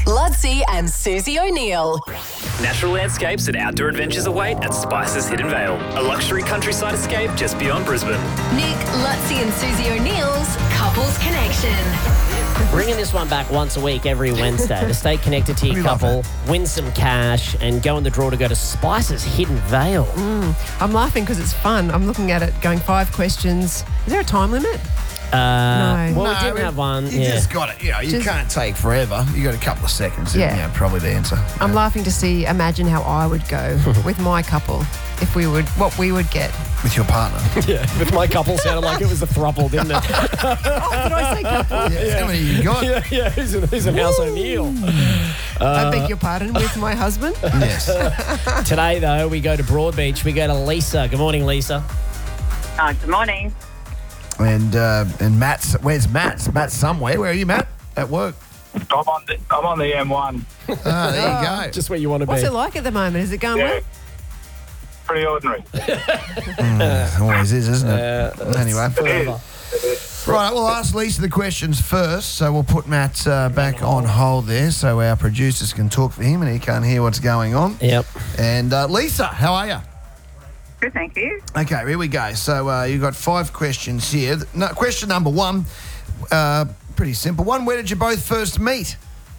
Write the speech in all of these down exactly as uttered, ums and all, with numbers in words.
Ludsey and Susie O'Neill. Natural landscapes and outdoor adventures await at Spice's Hidden Vale, a luxury countryside escape just beyond Brisbane. Nick, Ludsey and Susie O'Neill's Couples Connection. Bringing this one back once a week every Wednesday to stay connected to your We love couple, win some cash, and go in the draw to go to Spice's Hidden Vale. I'm laughing because it's fun. I'm looking at it going five questions. Is there a time limit? Uh, No. Well, No, we didn't it- have one. You yeah. just got it. You know, you Just- can't take forever. You got a couple of seconds. Yeah. You know, probably to answer. I'm Yeah. laughing to see, imagine how I would go with my couple if we would, what we would get. With your partner. Yeah, with my couple sounded like it was a thruple, didn't it? Oh, did I say couple? Yeah. How many you got? yeah, yeah, who's in, who's in House O'Neill? I beg your pardon, with my husband. Yes. Today, though, we go to Broadbeach. We go to Lisa. Good morning, Lisa. Uh, good morning. And uh, and Matt's, where's Matt? Matt's somewhere. Where are you, Matt? At work. I'm on the I'm on the M one. Ah, there you go. Just where you want to What's be. it like at the moment? Is it going Yeah, well? pretty ordinary. Always is, isn't it? Uh, anyway. Forever. Right, we'll ask Lisa the questions first. So we'll put Matt uh, back on hold there so our producers can talk for him and he can't hear what's going on. Yep. And uh, Lisa, how are you? Good, thank you. Okay, here we go. So uh, you've got five questions here. No, question number one, uh, pretty simple one. Where did you both first meet?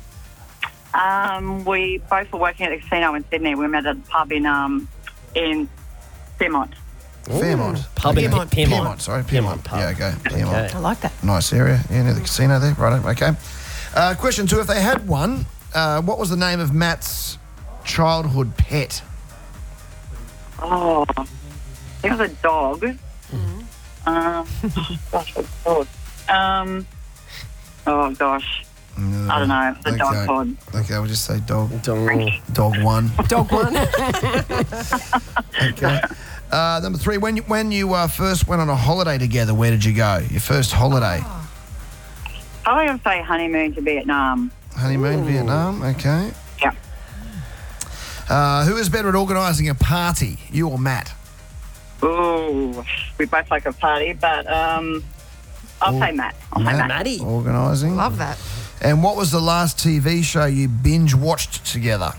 Um, we both were working at the casino in Sydney. We met at a pub in um in Fairmont. Fairmont. Pub in Piedmont. Piedmont. Piedmont, sorry. Piedmont Piedmont. pub. Yeah, okay. Piedmont. Okay. I like that. Nice area. Yeah, near the casino there. Right, okay. Uh, question two, if they had one, uh, what was the name of Matt's childhood pet? Oh, it was a dog. Um, gosh, what dog? Um, oh gosh, I don't know. It was a dog Okay. called. Okay, we'll just say dog. Dong. Dog one. Dog one. Okay. Uh, number three, when you, when you uh, first went on a holiday together, where did you go? Your first holiday? I would say honeymoon to Vietnam. Honeymoon, Vietnam. Okay. Yeah. Uh, who is better at organising a party, you or Matt? Ooh, we both like a party, but um, I'll say Matt. I'll say Matt. Maddie. Organising. Love that. And what was the last T V show you binge watched together?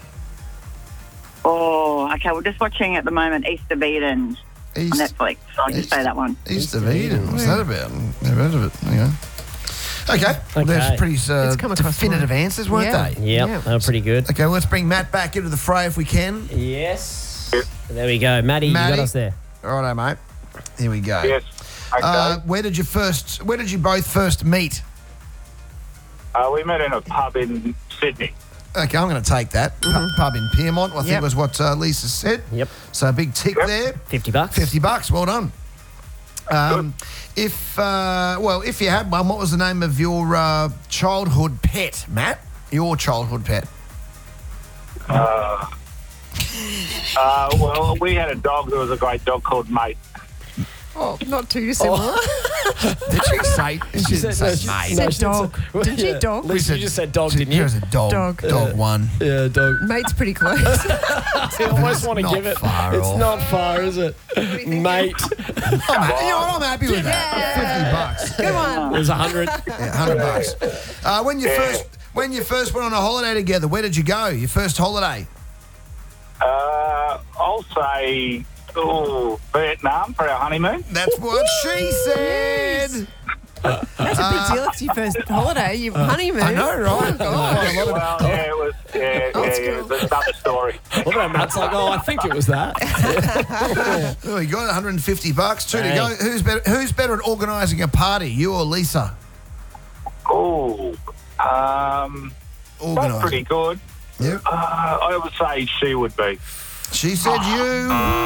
Oh, okay. We're just watching at the moment East of Eden on East, Netflix. So I'll just East- say that one. East of Eden. What's that about? Never heard of it. Anyway. Okay. Well, there's Okay. pretty uh, It's come across definitive well. answers, weren't Yeah. they? Yep, Yeah. they were pretty good. Okay, well, let's bring Matt back into the fray if we can. Yes. There we go. Maddie, you Maddie. got us there. Righto, mate. Here we go. Yes. Okay. Uh, where did you first? Where did you both first meet? Uh, we met in a pub in Sydney. Okay, I'm going to take that. Pu- Pub in Piedmont, I think Yep. was what uh, Lisa said. Yep. So a big tick Yep. there. fifty bucks. fifty bucks, well done. Um, if, uh, well, if you had one, what was the name of your uh, childhood pet, Matt? Your childhood pet? Uh, uh, well, we had a dog. There was a great dog called Mate. Oh, not too dissimilar. Did she say? She didn't say she- mate. She said no, she dog. said- Didn't she? Yeah. Dog? Lisa, you just said dog, She- didn't you? Yours a dog. Dog. Dog one. Yeah, dog. Mate's pretty close. I almost want to not give it. far It's off. not far, is it? Mate. I'm happy, you know what? I'm happy with that. Fifty bucks. Good one. It was a hundred. Yeah, hundred bucks. Uh, when you first, when you first went on a holiday together, where did you go? Your first holiday? Uh, I'll say oh, Vietnam for our honeymoon. That's what she said. That's a big deal. It's your first holiday, your honeymoon. I know, right? Well, yeah, it was. Yeah, yeah, Old yeah, school. it was another story. What about Matt's like, oh, I think it was that. Oh, you got one hundred fifty bucks. Two to Hey. go. Who's better? Who's better at organising a party, you or Lisa? Oh, um, that's Organising. pretty good. Yep. Uh, I would say she would be. She said you.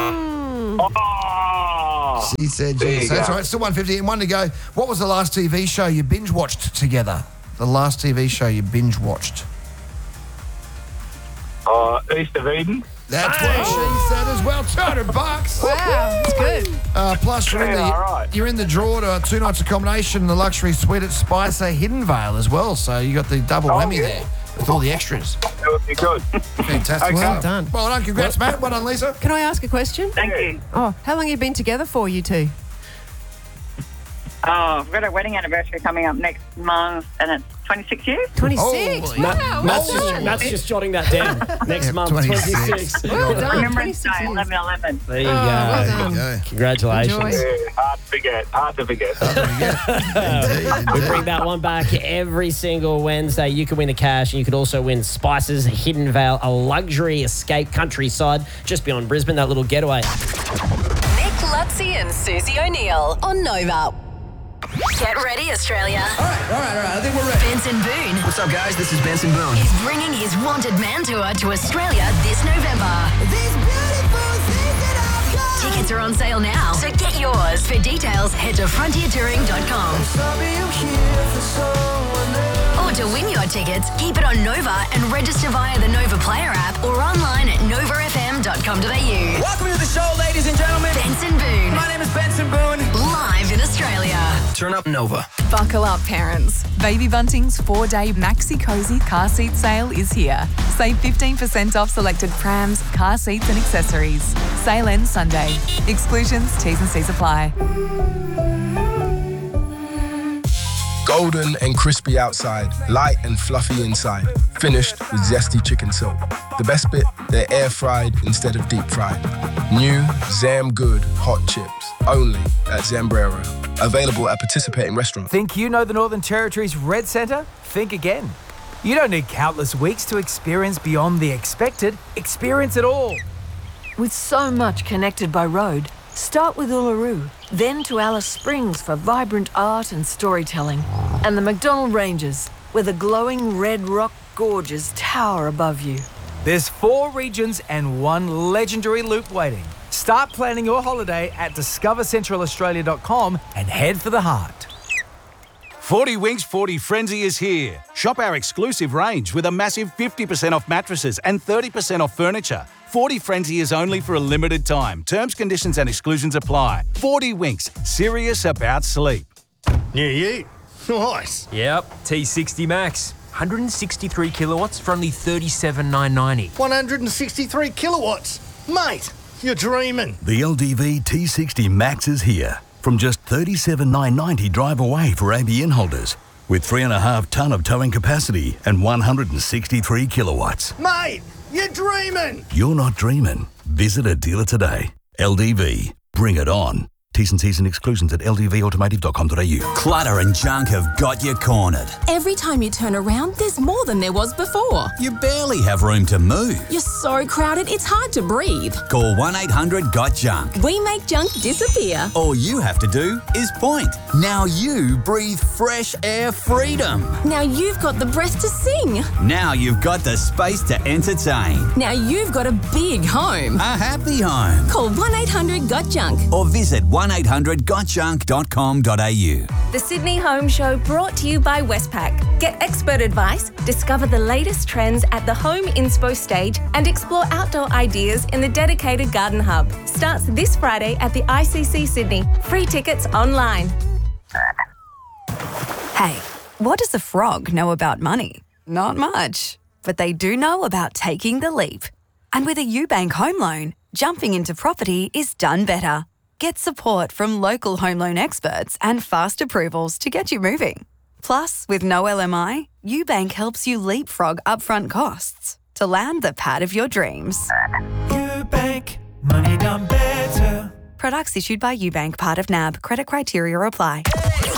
Oh, She said There you. you So that's go. all right. Still one fifty and one to go. What was the last T V show you binge watched together? The last T V show you binge watched. uh, East of Eden. That's what she said as well. Two hundred bucks. Wow, that's good. Uh, plus, you're in the Yeah, all right. you're in the draw to two nights accommodation and the luxury suite at Spicer Hidden Vale as well. So you got the double Oh, whammy yeah. there with all the extras. That would be good. Fantastic. Okay. Well done. Well done. Congrats, Matt. Well done, Lisa. Can I ask a question? Thank you. Oh, how long have you been together for, you two? Oh, I've got a wedding anniversary coming up next month, and it's twenty-six years. twenty-six. Holy- Wow. Matt, well Matt's, just, done. Matt's just jotting that down. Next Yep, month, twenty-six. twenty-six. Well done. Remembrance twenty-six Day, years. eleven eleven. There you Oh, go. well There done. you go. Congratulations. Enjoy. Yeah, hard to forget. Hard to forget. Indeed, We indeed. bring that one back every single Wednesday. You can win the cash and you could also win Spices Hidden Vale, a luxury escape countryside just beyond Brisbane, that little getaway. Nick Lutzi and Susie O'Neill on Nova. Get ready, Australia. All right, all right, all right. I think we're ready. Benson Boone What's up, guys? This is Benson Boone. is bringing his Wanted Man tour to Australia this November. Tickets are on sale now, so get yours. For details, head to frontier touring dot com. Or to win your tickets, keep it on Nova and register via the Nova Player app or online at nova f m dot com dot a u. Welcome to the show, ladies and gentlemen. Benson Boone, My name is Benson Boone. live in Australia. Turn up Nova. Buckle up, parents. Baby Bunting's four-day Maxi Cozy car seat sale is here. Save fifteen percent off selected prams, car seats and accessories. Sale ends Sunday. Exclusions, T's and C's apply. Golden and crispy outside, light and fluffy inside. Finished with zesty chicken soak. The best bit, they're air fried instead of deep fried. New Zam Good hot chips, only at Zambrero. Available at participating restaurants. Think you know the Northern Territory's Red Centre? Think again. You don't need countless weeks to experience beyond the expected. Experience it all. With so much connected by road, start with Uluru, then to Alice Springs for vibrant art and storytelling, and the McDonnell Ranges, where the glowing red rock gorges tower above you. There's four regions and one legendary loop waiting. Start planning your holiday at discover central australia dot com and head for the heart. forty Winks forty Frenzy is here. Shop our exclusive range with a massive fifty percent off mattresses and thirty percent off furniture. forty Frenzy is only for a limited time. Terms, conditions and exclusions apply. forty Winks, serious about sleep. New Ute. Nice. Yep, T sixty Max. one hundred sixty-three kilowatts for only thirty-seven thousand nine hundred ninety. one hundred sixty-three kilowatts. Mate, you're dreaming. The L D V T sixty Max is here. From just thirty-seven thousand nine hundred ninety drive away for A B N holders. With three and a half tonne of towing capacity and one hundred sixty-three kilowatts. Mate, you're dreaming. You're not dreaming. Visit a dealer today. L D V. Bring it on. T's and C's and exclusions at l d v automotive dot com dot a u. Clutter and junk have got you cornered. Every time you turn around, there's more than there was before. You barely have room to move. You're so crowded, it's hard to breathe. Call one eight hundred got junk. We make junk disappear. All you have to do is point. Now you breathe fresh air freedom. Now you've got the breath to sing. Now you've got the space to entertain. Now you've got a big home. A happy home. Call one eight hundred got junk. Or visit one eight hundred got junk dot com dot a u. The Sydney Home Show brought to you by Westpac. Get expert advice, discover the latest trends at the Home Inspo stage, and explore outdoor ideas in the dedicated Garden Hub. Starts this Friday at the I C C Sydney. Free tickets online. Hey, what does a frog know about money? Not much. But they do know about taking the leap. And with a UBank home loan, jumping into property is done better. Get support from local home loan experts and fast approvals to get you moving. Plus, with no L M I, UBank helps you leapfrog upfront costs to land the pad of your dreams. UBank, money done better. Products issued by UBank, part of N A B. Credit criteria apply.